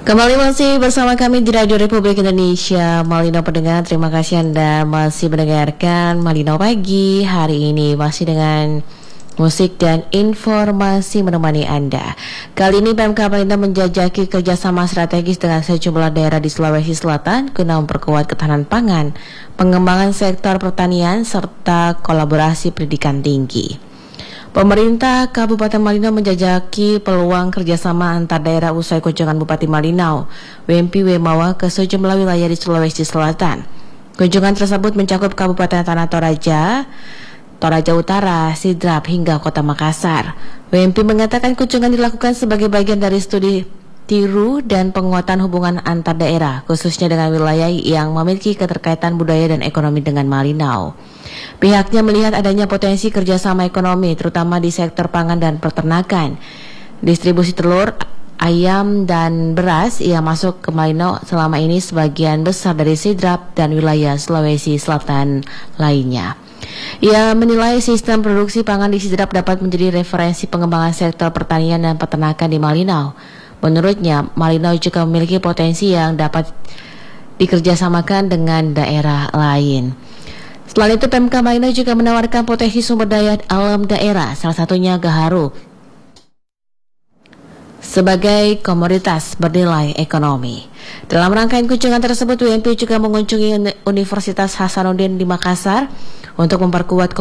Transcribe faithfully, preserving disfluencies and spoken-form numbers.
Kembali masih bersama kami di Radio Republik Indonesia. Malino pendengar, terima kasih Anda masih mendengarkan Malino Pagi. Hari ini masih dengan musik dan informasi menemani Anda. Kali ini P M K Malino menjajaki kerjasama strategis dengan sejumlah daerah di Sulawesi Selatan guna memperkuat ketahanan pangan, pengembangan sektor pertanian, serta kolaborasi pendidikan tinggi. Pemerintah Kabupaten Malinau menjajaki peluang kerjasama antar daerah usai kunjungan Bupati Malinau, Wempi Wemawa, ke sejumlah wilayah di Sulawesi Selatan. Kunjungan tersebut mencakup Kabupaten Tanah Toraja, Toraja Utara, Sidrap, hingga Kota Makassar. Wempi mengatakan kunjungan dilakukan sebagai bagian dari studi tiru dan penguatan hubungan antar daerah, khususnya dengan wilayah yang memiliki keterkaitan budaya dan ekonomi dengan Malinau. Pihaknya melihat adanya potensi kerjasama ekonomi, terutama di sektor pangan dan peternakan. Distribusi telur, ayam, dan beras yang masuk ke Malinau selama ini sebagian besar dari Sidrap dan wilayah Sulawesi Selatan lainnya. Ia menilai sistem produksi pangan di Sidrap dapat menjadi referensi pengembangan sektor pertanian dan peternakan di Malinau. Menurutnya, Malinau juga memiliki potensi yang dapat dikerjasamakan dengan daerah lain. Selain itu, P M K Malinau juga menawarkan potensi sumber daya alam daerah, salah satunya gaharu, sebagai komoditas bernilai ekonomi. Dalam rangkaian kunjungan tersebut, W M P juga mengunjungi Universitas Hasanuddin di Makassar untuk memperkuat